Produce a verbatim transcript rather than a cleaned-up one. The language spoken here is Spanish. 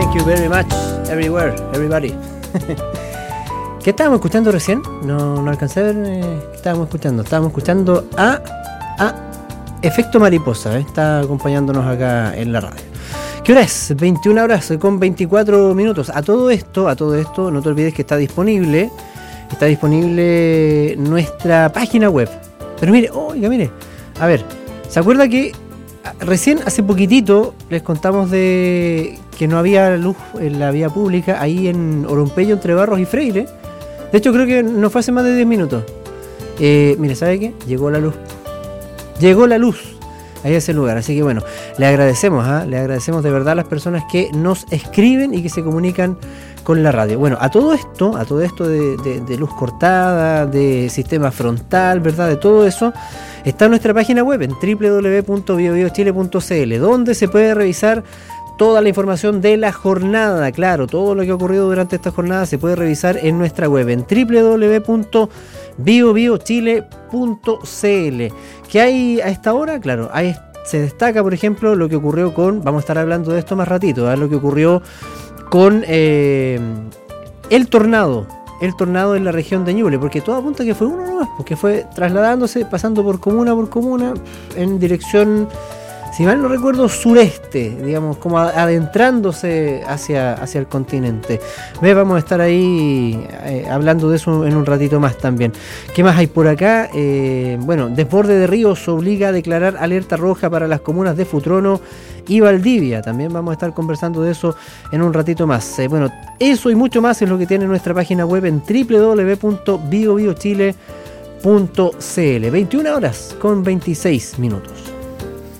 Thank you very much, everywhere, everybody. ¿Qué estábamos escuchando recién? No, no alcancé a ver eh, qué estábamos escuchando. Estábamos escuchando a, a Efecto Mariposa, ¿eh? Está acompañándonos acá en la radio. ¿Qué hora es? veintiuna horas con veinticuatro minutos. A todo esto, a todo esto, no te olvides que está disponible, está disponible nuestra página web. Pero mire, oiga, mire, a ver, ¿se acuerda que recién hace poquitito les contamos de que no había luz en la vía pública ahí en Orompeyo entre Barros y Freire? De hecho creo que no fue hace más de diez minutos. Eh, mire, ¿sabe qué? Llegó la luz. Llegó la luz ahí a ese lugar. Así que bueno, le agradecemos, ¿eh? le agradecemos de verdad a las personas que nos escriben y que se comunican con la radio. Bueno, a todo esto, a todo esto de, de, de luz cortada, de sistema frontal, ¿verdad? De todo eso, está nuestra página web en doble u doble u doble u punto bio bio chile punto c l, donde se puede revisar toda la información de la jornada. Claro, todo lo que ha ocurrido durante esta jornada se puede revisar en nuestra web en doble u doble u doble u punto bio bio chile punto c l. ¿Qué hay a esta hora? Claro, hay, se destaca, por ejemplo, lo que ocurrió con, vamos a estar hablando de esto más ratito, ¿eh? Lo que ocurrió con eh, el tornado, el tornado en la región de Ñuble, porque todo apunta que fue uno nomás, porque fue trasladándose, pasando por comuna por comuna, en dirección, si mal no recuerdo, sureste, digamos, como adentrándose hacia, hacia el continente. Ve, vamos a estar ahí eh, hablando de eso en un ratito más también. ¿Qué más hay por acá? Eh, bueno, desborde de ríos obliga a declarar alerta roja para las comunas de Futrono y Valdivia. También vamos a estar conversando de eso en un ratito más. Eh, bueno, eso y mucho más es lo que tiene nuestra página web en doble u doble u doble u punto bio bio chile punto c l. veintiuna horas con veintiséis minutos.